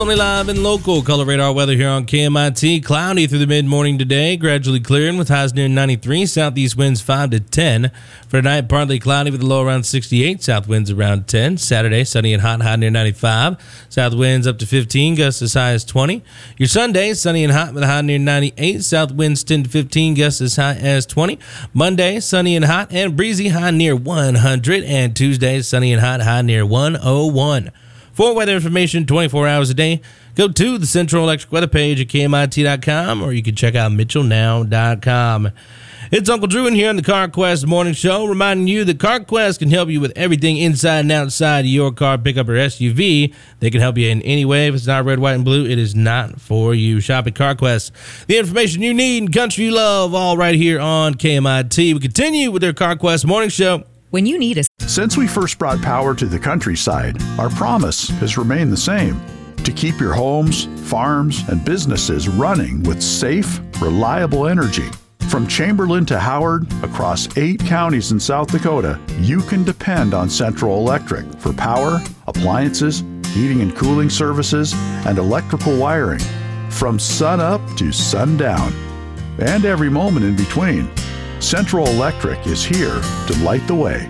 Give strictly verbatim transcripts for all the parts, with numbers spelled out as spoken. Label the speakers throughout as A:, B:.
A: Only live and local color radar weather here on K M I T. Cloudy through the mid-morning today, gradually clearing with highs near ninety-three. Southeast winds five to ten. For tonight, partly cloudy with a low around sixty-eight. South winds around ten. Saturday, sunny and hot, high near ninety-five. South winds up to fifteen, gusts as high as twenty. Your Sunday, sunny and hot with a high near ninety-eight. South winds ten to fifteen, gusts as high as twenty. Monday, sunny and hot and breezy, high near one hundred. And Tuesday, sunny and hot, high near one oh one. For weather information twenty-four hours a day, go to the Central Electric weather page at K M I T dot com, or you can check out Mitchell Now dot com. It's Uncle Drew in here on the CarQuest Morning Show, reminding you that CarQuest can help you with everything inside and outside of your car, pickup, or S U V. They can help you in any way. If it's not red, white, and blue, it is not for you. Shop at CarQuest. The information you need and country you love, all right here on K M I T. We continue with their CarQuest Morning Show.
B: When you need a...
C: Since we first brought power to the countryside, our promise has remained the same: to keep your homes, farms, and businesses running with safe, reliable energy. From Chamberlain to Howard, across eight counties in South Dakota, you can depend on Central Electric for power, appliances, heating and cooling services, and electrical wiring. From sun up to sundown, and every moment in between, Central Electric is here to light the way.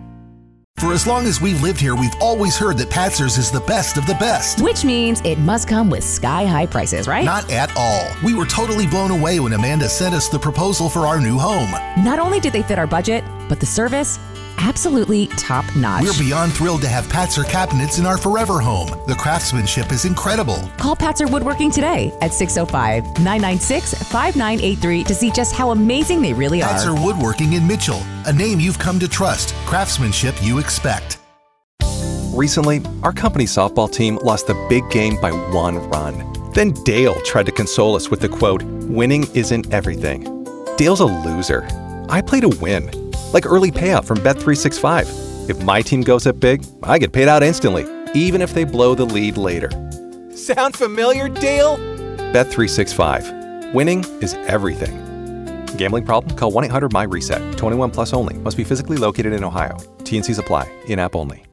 D: For as long as we've lived here, we've always heard that Patzer's is the best of the best.
B: Which means it must come with sky-high prices, right?
D: Not at all. We were totally blown away when Amanda sent us the proposal for our new home.
B: Not only did they fit our budget, but the service, absolutely top-notch.
D: We're beyond thrilled to have Patzer cabinets in our forever home. The craftsmanship is incredible.
B: Call Patzer Woodworking today at six oh five, nine nine six, five nine eight three to see just how amazing they really are.
D: Patzer Woodworking in Mitchell, a name you've come to trust, craftsmanship you expect.
E: Recently, our company softball team lost the big game by one run. Then Dale tried to console us with the quote, "Winning isn't everything." Dale's a loser. I play to win. Like early payout from Bet three sixty-five. If my team goes up big, I get paid out instantly, even if they blow the lead later. Sound familiar, Dale? Bet three sixty-five. Winning is everything. Gambling problem? Call one eight hundred M Y RESET. twenty-one plus only. Must be physically located in Ohio. T and Cs apply. In-app only.